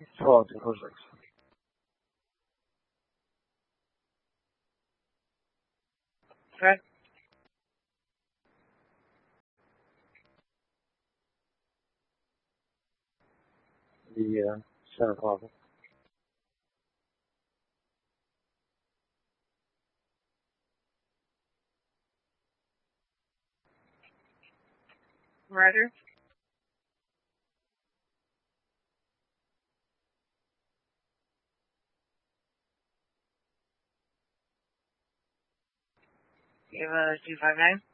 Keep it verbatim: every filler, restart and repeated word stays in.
Twelve to four six. Okay. The uh, center closet. Roger. You have a two five nine?